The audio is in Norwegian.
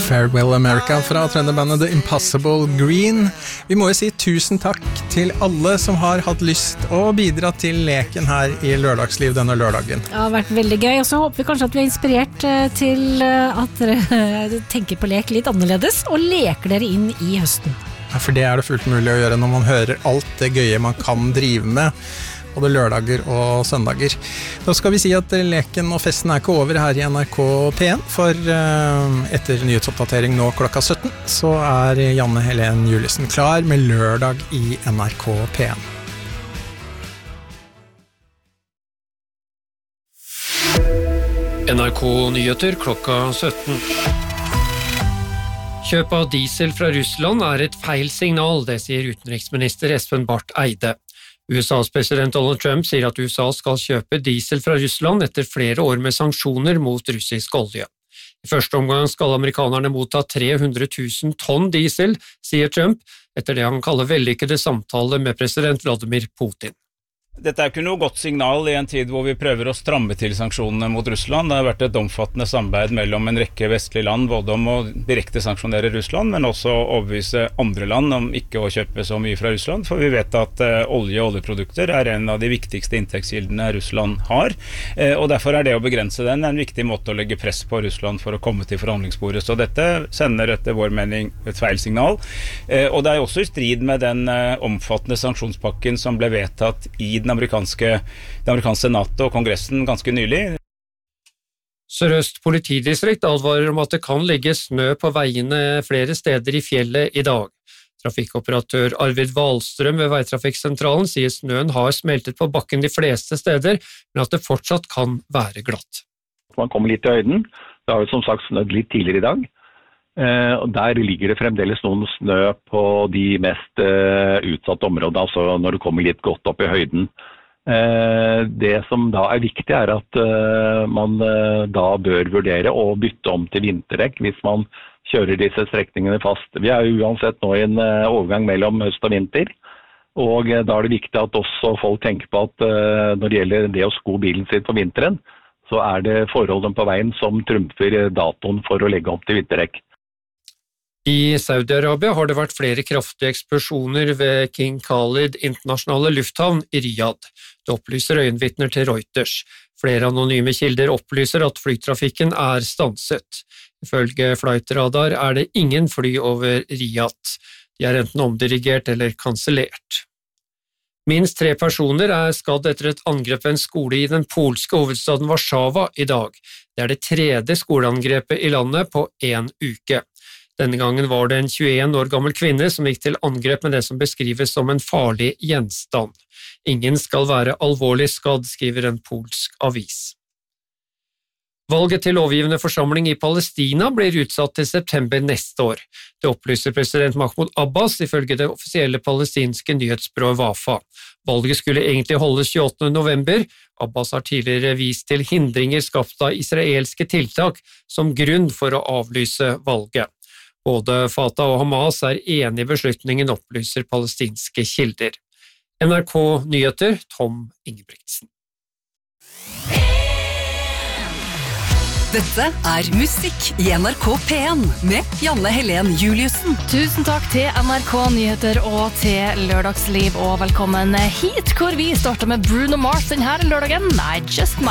Farewell America fra trønderbandet The Impossible Green. Vi må jo si tusen takk til alle som har hatt lyst å bidra til leken her i Lørdagsliv denne lørdagen. Det har vært veldig gøy, og så håper vi kanskje at vi har inspirert til at dere tenker på lek litt annerledes, og leker dere inn i høsten. Ja, for det er det fullt mulig å gjøre når man hører alt det gøye man kan drive med, både lørdager og søndager. Da skal vi si at leken og festen er ikke over her i NRK P1, for etter nyhetsoppdatering nå klokka 17, så er Janne Helen Juliussen klar med lørdag i NRK P1. NRK Nyheter klokka 17. Kjøp av diesel fra Russland er et feil signal, det sier utenriksminister Espen Barth Eide. USAs president Donald Trump sier at USA skal kjøpe diesel fra Russland etter flere år med sanksjoner mot russisk olje. I første omgang skal amerikanerne motta 300 000 tonn diesel, sier Trump, etter det han kaller vellykkede samtaler med president Vladimir Putin. Dette er ikke noe godt signal i en tid hvor vi prøver å stramme til sanksjonene mot Russland. Det har vært et omfattende samarbeid mellom en rekke vestlige land, både om å direkte sanksjonere Russland, men også å overbevise andre land om ikke å kjøpe så mye fra Russland, for vi vet at olje og oljeprodukter er en av de viktigste inntektskildene Russland har, og derfor er det å begrense den en viktig måte å legge press på Russland for å komme til forhandlingsbordet. Så dette sender etter vår mening et feil signal, og det er også i strid med den omfattende sanksjonspakken som ble vedtatt i det amerikanske senatet og kongressen ganske nylig. Sør-Øst politidistrikt advarer om at det kan ligge snø på veiene flere steder i fjellet i dag. Trafikkoperatør Arvid Wahlstrøm ved Veitrafikksentralen sier snøen har smeltet på bakken de fleste steder, men at det fortsatt kan være glatt. Man kommer litt i høyden. Det har jo som sagt snødd litt tidligere i dag. Og der ligger det fremdeles noen snø på de mest utsatte områdene, altså når det kommer litt godt opp i høyden. Det som da er viktig er at man da bør vurdere å bytte om til vinterdekk hvis man kjører disse strekningene fast. Vi er jo uansett nå i en overgang mellom høst og vinter, og da er det viktig at også folk tenker på at når det gjelder det å sko bilen sin på vinteren, så er det forholdene på veien som trumfer datoen for å legge om til vinterdekk. I Saudi-Arabia har det vært flere kraftige eksplosjoner ved King Khalid internasjonale lufthavn i Riyadh. Det opplyser øyenvitner til Reuters. Flere anonyme kilder opplyser at flytrafikken er stanset. Ifølge Flightradar er det ingen fly over Riyadh. De er enten omdirigert eller kansellert. Minst 3 personer er skadd etter et angrep ved en skole i den polske hovedstaden Warszawa i dag. Det er det 3. skoleangrepet i landet på 1 uke. Denne gangen var det en 21 år gammel kvinne som gikk til angrep med det som beskrives som en farlig gjenstand. Ingen skal være alvorlig skadd, skriver en polsk avis. Valget til lovgivende forsamling i Palestina blir utsatt til september neste år. Det opplyser president Mahmoud Abbas ifølge det offisielle palestinske nyhetsbyrået Wafa. Valget skulle egentlig holdes 28. november. Abbas har tidligere vist til hindringer skapt av israelske tiltak som grunn for å avlyse valget. Både Fatah og Hamas er enige i beslutningen, opplyser palestinske kilder. NRK Nyheter, Tom Ingebrigtsen. Dette er musikk i NRK P1 med Janne Helen Juliussen. Tusen takk til NRK Nyheter og til Lørdagsliv, og velkommen hit, hvor vi starter med Bruno Mars denne lørdagen. Nei, just